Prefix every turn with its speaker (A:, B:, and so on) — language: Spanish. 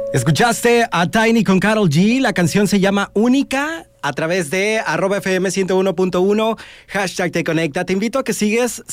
A: Escuchaste a Tiny con Karol G. La canción se llama Única a través de @FM 101.1, #Te Conecta. Te invito a que sigues